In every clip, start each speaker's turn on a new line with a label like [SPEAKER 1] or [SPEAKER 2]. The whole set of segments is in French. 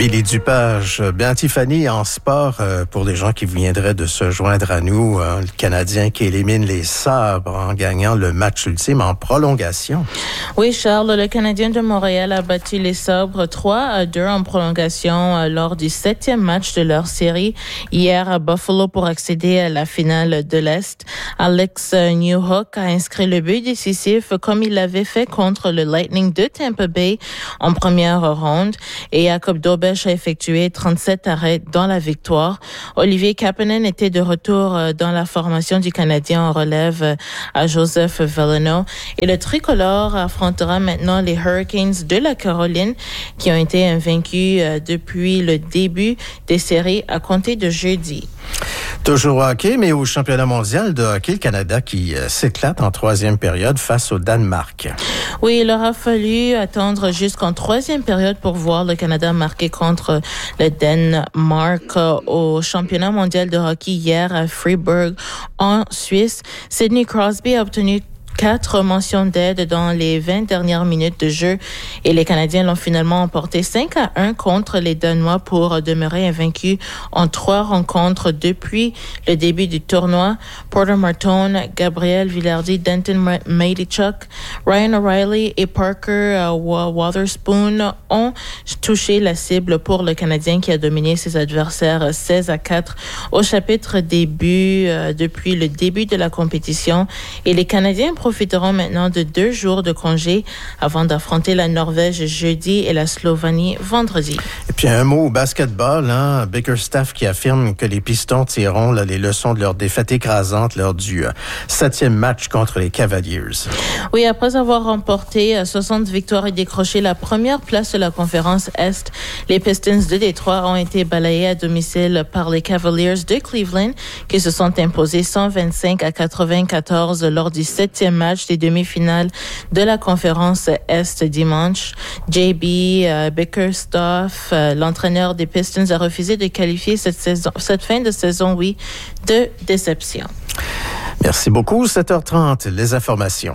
[SPEAKER 1] Billy Dupage. Bien, Tiffany, en sport, pour les gens qui viendraient de se joindre à nous, le Canadien qui élimine les Sabres en gagnant le match ultime en prolongation.
[SPEAKER 2] Oui, Charles, le Canadien de Montréal a battu les Sabres 3-2 en prolongation lors du 7e match de leur série hier à Buffalo pour accéder à la finale de l'Est. Alex Newhook a inscrit le but décisif comme il l'avait fait contre le Lightning de Tampa Bay en première ronde et Jacob Dobeš a effectué 37 arrêts dans la victoire. Olivier Kapanen était de retour dans la formation du Canadien en relève à Joseph Veleno. Et le tricolore affrontera maintenant les Hurricanes de la Caroline qui ont été invaincus depuis le début des séries à compter de jeudi.
[SPEAKER 1] Toujours au hockey, mais au championnat mondial de hockey, le Canada qui s'éclate en troisième période face au Danemark.
[SPEAKER 2] Oui, il aura fallu attendre jusqu'en troisième période pour voir le Canada marquer contre le Danemark au championnat mondial de hockey hier à Freiburg en Suisse. Sidney Crosby a obtenu 4 mentions d'aide dans les 20 dernières minutes de jeu et les Canadiens l'ont finalement emporté 5-1 contre les Danois pour demeurer invaincus en 3 rencontres depuis le début du tournoi. Porter Martone, Gabriel Vilardi, Denton Mateychuk, Ryan O'Reilly et Parker Wotherspoon ont touché la cible pour le Canadien qui a dominé ses adversaires 16-4 au chapitre des buts depuis le début de la compétition et les Canadiens profiteront maintenant de 2 jours de congé avant d'affronter la Norvège jeudi et la Slovénie vendredi.
[SPEAKER 1] Et puis un mot au basketball, Bickerstaff qui affirme que les Pistons tireront les leçons de leur défaite écrasante lors du 7e match contre les Cavaliers.
[SPEAKER 2] Oui, après avoir remporté 60 victoires et décroché la première place de la conférence Est, les Pistons de Détroit ont été balayés à domicile par les Cavaliers de Cleveland qui se sont imposés 125-94 lors du 7e match des demi-finales de la conférence Est dimanche. JB Bickerstaff, l'entraîneur des Pistons, a refusé de qualifier cette fin de saison, de déception.
[SPEAKER 1] Merci beaucoup. 7h30, les informations.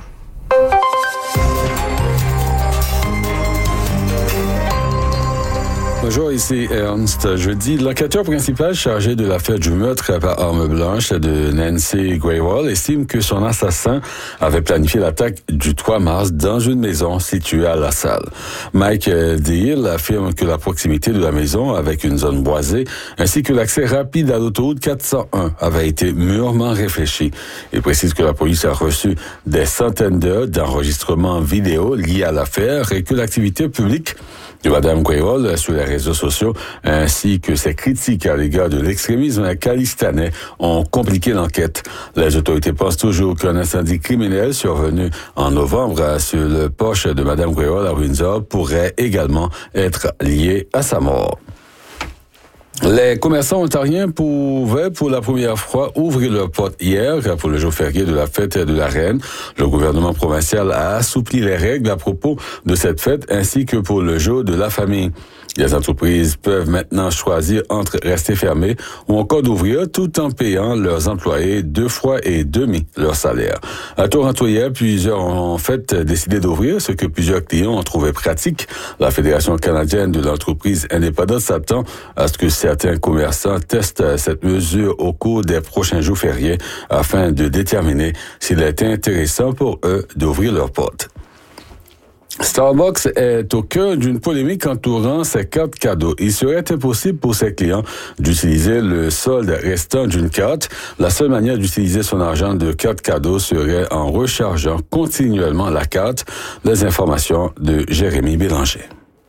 [SPEAKER 3] Bonjour, ici Ernst. Jeudi, l'enquêteur principal chargé de l'affaire du meurtre par arme blanche de Nancy Graywall estime que son assassin avait planifié l'attaque du 3 mars dans une maison située à La Salle. Mike Deal affirme que la proximité de la maison avec une zone boisée ainsi que l'accès rapide à l'autoroute 401 avait été mûrement réfléchi. Il précise que la police a reçu des centaines d'heures d'enregistrements vidéo liés à l'affaire et que l'activité publique de Mme Graywall sur les réseaux sociaux ainsi que ses critiques à l'égard de l'extrémisme khalistanais ont compliqué l'enquête. Les autorités pensent toujours qu'un incendie criminel survenu en novembre sur le porche de Mme Graywall à Windsor pourrait également être lié à sa mort. Les commerçants ontariens pouvaient pour la première fois ouvrir leurs portes hier pour le jour férié de la fête de la Reine. Le gouvernement provincial a assoupli les règles à propos de cette fête ainsi que pour le jour de la famille. Les entreprises peuvent maintenant choisir entre rester fermées ou encore d'ouvrir tout en payant leurs employés 2 fois et demi leur salaire. À Toronto hier, plusieurs ont en fait décidé d'ouvrir, ce que plusieurs clients ont trouvé pratique. La Fédération canadienne de l'entreprise indépendante s'attend à ce que certains commerçants testent cette mesure au cours des prochains jours fériés afin de déterminer s'il est intéressant pour eux d'ouvrir leurs portes. Starbucks est au cœur d'une polémique entourant ses cartes cadeaux. Il serait impossible pour ses clients d'utiliser le solde restant d'une carte. La seule manière d'utiliser son argent de carte cadeau serait en rechargeant continuellement la carte. Les informations de Jérémy Bélanger.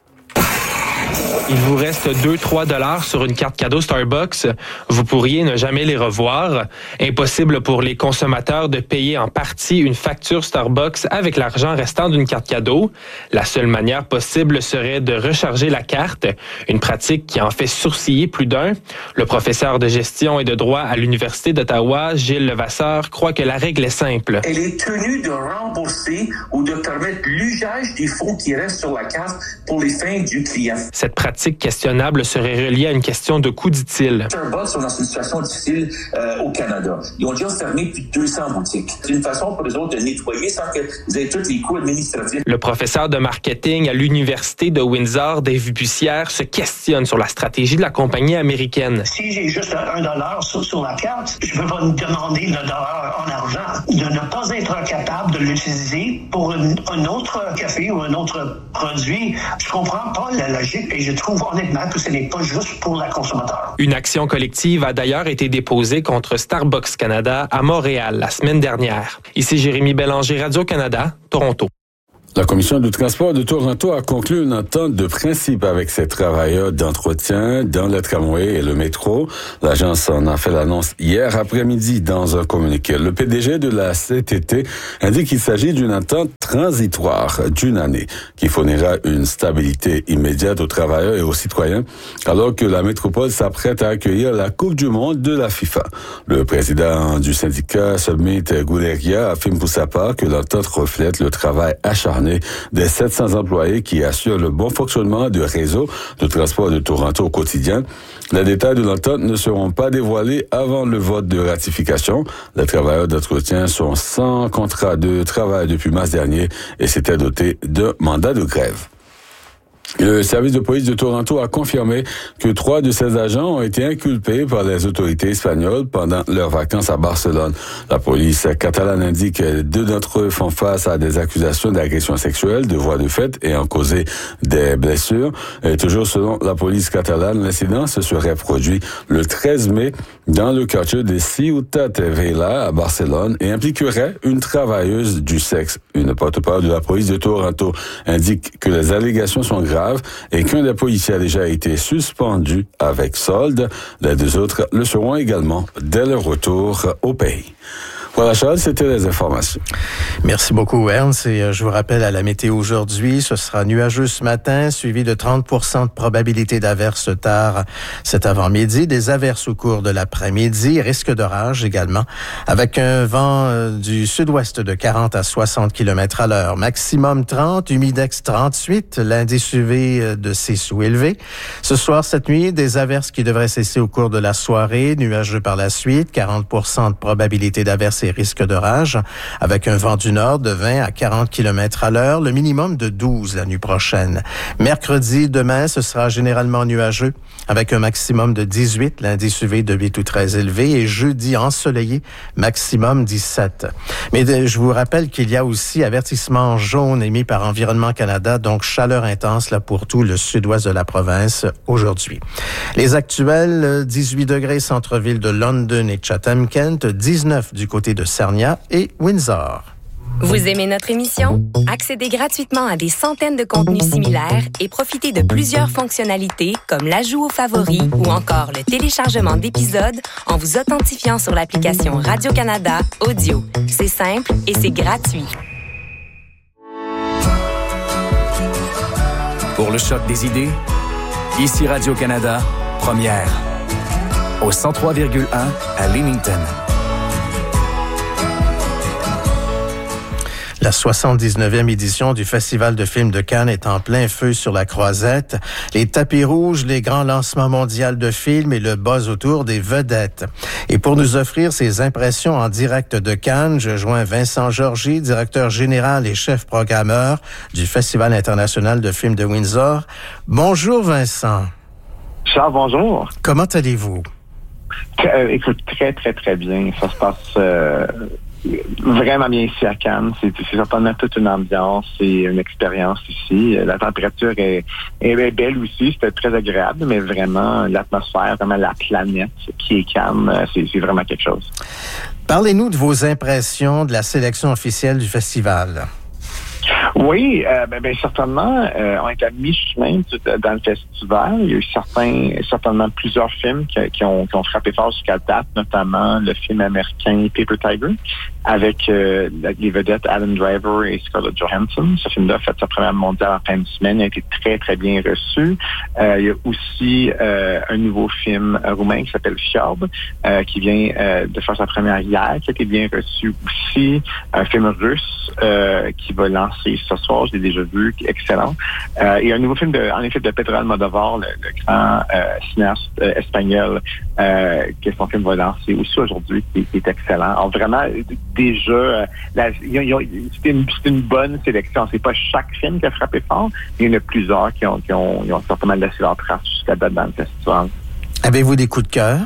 [SPEAKER 4] Il vous reste 2-3 $ sur une carte cadeau Starbucks. Vous pourriez ne jamais les revoir. Impossible pour les consommateurs de payer en partie une facture Starbucks avec l'argent restant d'une carte cadeau. La seule manière possible serait de recharger la carte, une pratique qui en fait sourciller plus d'un. Le professeur de gestion et de droit à l'Université d'Ottawa, Gilles Levasseur, croit que la règle est simple.
[SPEAKER 5] Elle est tenue de rembourser ou de permettre l'usage des fonds qui restent sur la carte pour les fins du client.
[SPEAKER 4] Cette pratique pratiques questionnables seraient reliées à une question de coût, dit-il.
[SPEAKER 5] Starbucks sont dans une situation difficile au Canada. Ils ont déjà fermé plus de 200 boutiques. C'est une façon pour les autres de nettoyer sans qu'ils aient tous les coûts administratifs.
[SPEAKER 4] Le professeur de marketing à l'Université de Windsor, Dave Bussière, se questionne sur la stratégie de la compagnie américaine.
[SPEAKER 6] Si j'ai juste $1 sur la carte, je ne peux pas me demander le dollar en argent. De ne pas être capable de l'utiliser pour un autre café ou un autre produit, je comprends pas la logique et je trouve honnêtement que ce n'est pas juste pour la consommateur.
[SPEAKER 4] Une action collective a d'ailleurs été déposée contre Starbucks Canada à Montréal la semaine dernière. Ici Jérémy Bélanger, Radio-Canada, Toronto.
[SPEAKER 3] La Commission du transport de Toronto a conclu une entente de principe avec ses travailleurs d'entretien dans le tramway et le métro. L'agence en a fait l'annonce hier après-midi dans un communiqué. Le PDG de la CTT indique qu'il s'agit d'une entente transitoire d'une année qui fournira une stabilité immédiate aux travailleurs et aux citoyens alors que la métropole s'apprête à accueillir la Coupe du monde de la FIFA. Le président du syndicat Submit Gouleria affirme pour sa part que l'entente reflète le travail acharné des 700 employés qui assurent le bon fonctionnement du réseau de transport de Toronto au quotidien. Les détails de l'entente ne seront pas dévoilés avant le vote de ratification. Les travailleurs d'entretien sont sans contrat de travail depuis mars dernier et s'étaient dotés d'un mandat de grève. Le service de police de Toronto a confirmé que 3 de ses agents ont été inculpés par les autorités espagnoles pendant leurs vacances à Barcelone. La police catalane indique que 2 d'entre eux font face à des accusations d'agression sexuelle, de voies de fait et ont causé des blessures. Et toujours selon la police catalane, l'incident se serait produit le 13 mai dans le quartier de Ciutat Vella à Barcelone et impliquerait une travailleuse du sexe. Une porte-parole de la police de Toronto indique que les allégations sont graves et qu'un des policiers a déjà été suspendu avec solde. Les 2 autres le seront également dès leur retour au pays. Voilà, Charles, c'était les informations.
[SPEAKER 1] Merci beaucoup, Ernst. Et je vous rappelle à la météo aujourd'hui, ce sera nuageux ce matin, suivi de 30% de probabilité d'averses tard cet avant-midi, des averses au cours de l'après-midi, risque d'orage également, avec un vent du sud-ouest de 40 à 60 km à l'heure. Maximum 30, humidex 38, l'indice UV de 6 ou élevé. Ce soir, cette nuit, des averses qui devraient cesser au cours de la soirée, nuageux par la suite, 40% de probabilité d'averses et risque d'orage, avec un vent du nord de 20 à 40 km à l'heure, le minimum de 12 la nuit prochaine. Mercredi, demain, ce sera généralement nuageux, avec un maximum de 18, l'indice UV de 8 ou 13 élevé, et jeudi ensoleillé, maximum 17. Mais je vous rappelle qu'il y a aussi avertissement jaune émis par Environnement Canada, donc chaleur intense là pour tout le sud-ouest de la province aujourd'hui. Les actuels, 18 degrés centre-ville de London et Chatham-Kent, 19 du côté de Sarnia et Windsor.
[SPEAKER 7] Vous aimez notre émission? Accédez gratuitement à des centaines de contenus similaires et profitez de plusieurs fonctionnalités comme l'ajout aux favoris ou encore le téléchargement d'épisodes en vous authentifiant sur l'application Radio-Canada Audio. C'est simple et c'est gratuit.
[SPEAKER 8] Pour le choc des idées, ici Radio-Canada, première. Au 103,1 à Leamington.
[SPEAKER 1] La 79e édition du Festival de films de Cannes est en plein feu sur la Croisette. Les tapis rouges, les grands lancements mondiaux de films et le buzz autour des vedettes. Et pour nous offrir ses impressions en direct de Cannes, je joins Vincent Georgie, directeur général et chef programmeur du Festival international de films de Windsor. Bonjour Vincent.
[SPEAKER 9] Charles, bonjour.
[SPEAKER 1] Comment allez-vous?
[SPEAKER 9] Écoute, très bien. Ça se passe vraiment bien ici à Cannes. C'est certainement toute une ambiance et une expérience ici. La température est belle aussi. C'était très agréable, mais vraiment l'atmosphère, vraiment la planète qui est Cannes, c'est vraiment quelque chose.
[SPEAKER 1] Parlez-nous de vos impressions de la sélection officielle du festival.
[SPEAKER 9] Oui, certainement. On est à mi-chemin dans le festival. Il y a eu certainement plusieurs films qui ont frappé fort jusqu'à date, notamment le film américain Paper Tiger, avec les vedettes Adam Driver et Scarlett Johansson. Ce film-là a fait sa première mondiale en fin de semaine. Il a été très, très bien reçu. Il y a aussi un nouveau film roumain qui s'appelle Fiab, qui vient de faire sa première hier, qui a été bien reçu aussi. Un film russe qui va lancer ce soir, je l'ai déjà vu, qui est excellent. Et un nouveau film de Pedro Almodóvar, le grand cinéaste espagnol, que son film va lancer aussi aujourd'hui, qui est excellent. Alors vraiment, déjà, c'était une bonne sélection. C'est pas chaque film qui a frappé fort, mais il y en a plusieurs qui ont certainement laissé leur trace jusqu'à date dans le festival.
[SPEAKER 1] Avez-vous des coups de cœur?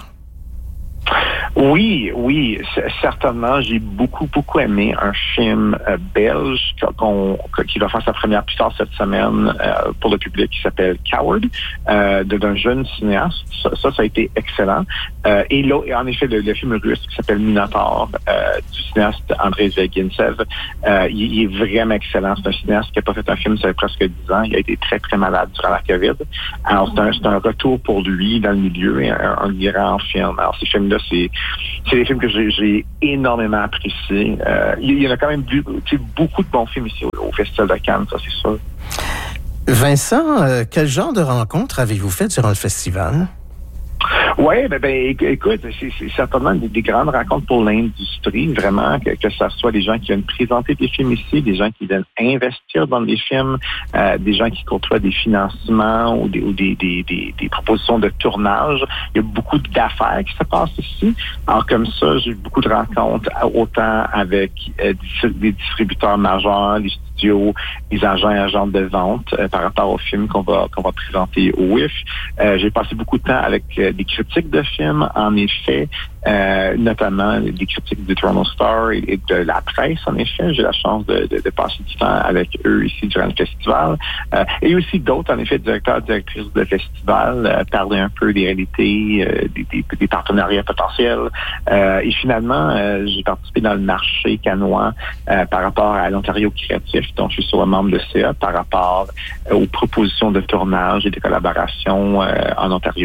[SPEAKER 9] Oui, certainement. J'ai beaucoup aimé un film belge qui va faire sa première plus tard cette semaine pour le public, qui s'appelle Coward, d'un jeune cinéaste. Ça a été excellent. Et là, en effet, le film russe qui s'appelle Minotaur, du cinéaste Andrei Zvyagintsev, il est vraiment excellent. C'est un cinéaste qui n'a pas fait un film, ça fait presque 10 ans. Il a été très, très malade durant la COVID. Alors, c'est un retour pour lui dans le milieu, et un grand film. Alors, ces films-là, c'est des films que j'ai énormément appréciés. Il y en a quand même beaucoup de bons films ici au Festival de Cannes, ça c'est sûr.
[SPEAKER 1] Vincent, quel genre de rencontres avez-vous fait durant le festival?
[SPEAKER 9] Oui, écoute, c'est certainement des grandes rencontres pour l'industrie, vraiment, que ce soit des gens qui viennent présenter des films ici, des gens qui viennent investir dans des films, des gens qui côtoient des financements ou des propositions de tournage. Il y a beaucoup d'affaires qui se passent ici. Alors comme ça, j'ai eu beaucoup de rencontres, autant avec des distributeurs majeurs, les studios, les agents de vente par rapport aux films qu'on va présenter au WIF. J'ai passé beaucoup de temps avec des critiques de films, en effet, notamment des critiques du Toronto Star et de la presse, en effet. J'ai la chance de passer du temps avec eux ici durant le festival. Et aussi d'autres, en effet, directeurs, directrices de festival, parler un peu des réalités, des partenariats potentiels. Et finalement, j'ai participé dans le marché cannois par rapport à l'Ontario créatif, dont je suis sur le membre de CA, par rapport aux propositions de tournage et de collaboration en Ontario.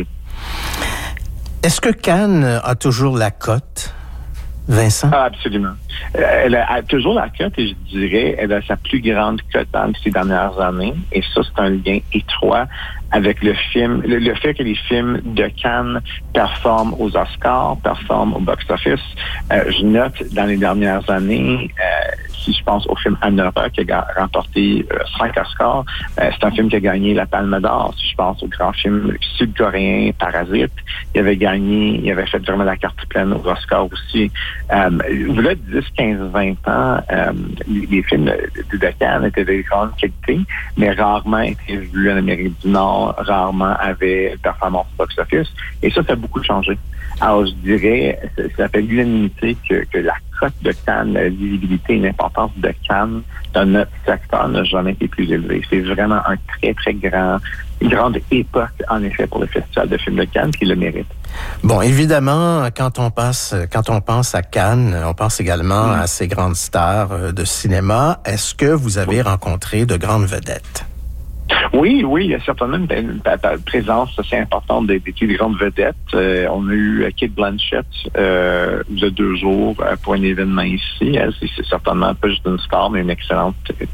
[SPEAKER 1] Est-ce que Cannes a toujours la cote, Vincent?
[SPEAKER 9] Absolument. Elle a toujours la cote, et je dirais, elle a sa plus grande cote dans ces dernières années. Et ça, c'est un lien étroit avec le fait que les films de Cannes performent aux Oscars, performent au box-office. Je note dans les dernières années, si je pense au film Anora qui a remporté 5 Oscars, c'est un film qui a gagné la Palme d'Or. Si je pense au grand film sud-coréen Parasite, il avait fait vraiment la carte pleine aux Oscars aussi. Là, 10, 15, 20 ans, les films de Cannes étaient de grande qualité, mais rarement étaient vus en Amérique du Nord, rarement avaient une performance box-office. Et ça a beaucoup changé. Alors, je dirais, ça fait l'unanimité que la cote de Cannes, la visibilité et l'importance de Cannes dans notre secteur n'a jamais été plus élevée. C'est vraiment un très, très une grande époque, en effet, pour le Festival de films de Cannes, qui le mérite.
[SPEAKER 1] Bon, évidemment, quand on pense à Cannes, on pense également à ces grandes stars de cinéma. Est-ce que vous avez rencontré de grandes vedettes?
[SPEAKER 9] Oui, il y a certainement une présence assez importante des grandes vedettes. On a eu Cate Blanchett il y a 2 jours pour un événement ici. Elle, c'est certainement pas juste une star, mais une excellente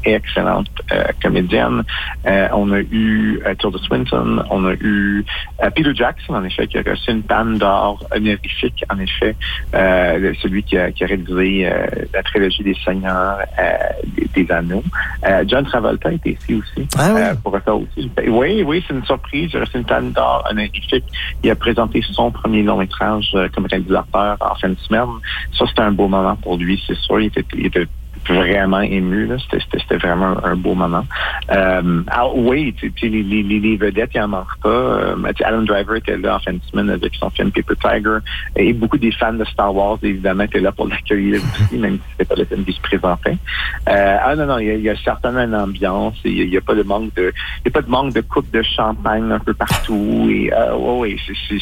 [SPEAKER 9] comédienne. On a eu Tilda Swinton, on a eu Peter Jackson, en effet, qui a reçu une palme d'or honorifique, en effet, celui qui a réalisé la trilogie des Seigneurs des Anneaux. John Travolta était ici aussi.
[SPEAKER 1] Ah oui.
[SPEAKER 9] Pour ça aussi. Oui, c'est une surprise. J'ai reçu une palme d'or honorifique. Il a présenté son premier long métrage comme réalisateur en fin de semaine. Ça, c'était un beau moment pour lui, c'est sûr. Il était vraiment ému, là. C'était vraiment un beau moment. Alors oui, les vedettes, il n'en manque pas. Adam Driver était là en fin de semaine avec son film Paper Tiger. Et beaucoup des fans de Star Wars, évidemment, étaient là pour l'accueillir aussi, même si c'était pas le film qui se présentait. Non, il y a certainement une ambiance. Il n'y a pas de manque de coupe de champagne un peu partout. Et oui,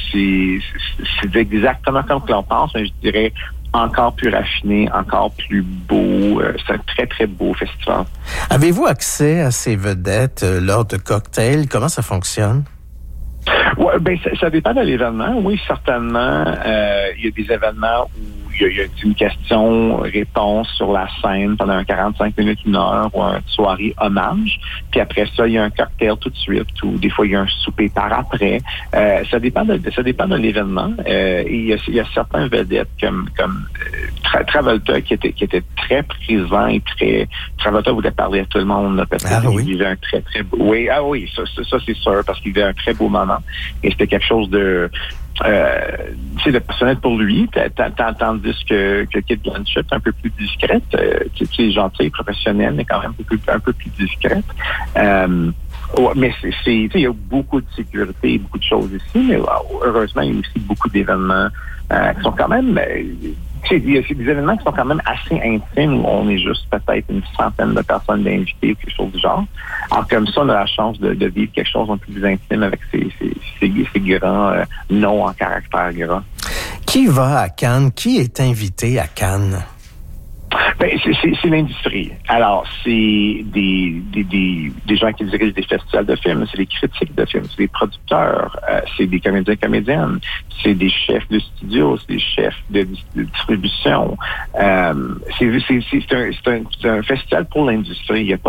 [SPEAKER 9] c'est exactement comme l'on pense, mais je dirais encore plus raffiné, encore plus beau. C'est un très, très beau festival.
[SPEAKER 1] Avez-vous accès à ces vedettes lors de cocktails? Comment ça fonctionne?
[SPEAKER 9] Ouais, ça dépend de l'événement. Oui, certainement. Il y a des événements où il y a une question-réponse sur la scène pendant un 45 minutes, 1 heure ou une soirée hommage. Puis après ça, il y a un cocktail tout de suite ou des fois, il y a un souper par après. Ça dépend de l'événement. Et il y a certains vedettes comme Travolta qui était très présent et très... Travolta voulait parler à tout le monde là, parce qu'il vivait un très, très beau... Oui, ça c'est sûr, parce qu'il vivait un très beau moment. Et c'était quelque chose de... de personnel pour lui, tandis que Kate Blanchett est un peu plus discrète, gentille, professionnelle, mais quand même un peu plus discrète. Mais il y a beaucoup de sécurité, beaucoup de choses ici, mais heureusement, il y a aussi beaucoup d'événements qui sont quand même... il y a des événements qui sont quand même assez intimes où on est juste peut-être une centaine de personnes d'invités ou quelque chose du genre. Alors comme ça, on a la chance de vivre quelque chose un peu plus intime avec ces grands noms en caractère gras.
[SPEAKER 1] Qui va à Cannes? Qui est invité à Cannes?
[SPEAKER 9] C'est l'industrie. Alors, c'est des gens qui dirigent des festivals de films, c'est des critiques de films, c'est des producteurs, c'est des comédiennes, c'est des chefs de studio, c'est des chefs de distribution. C'est un festival pour l'industrie. Il n'y a pas